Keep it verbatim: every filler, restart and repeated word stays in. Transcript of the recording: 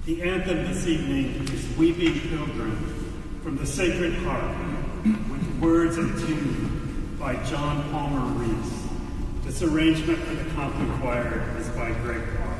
The anthem this evening is Weeping Pilgrim from the Sacred Harp, with words and tune by John Palmer Reese. This arrangement for the Compton Choir is by Greg Barr.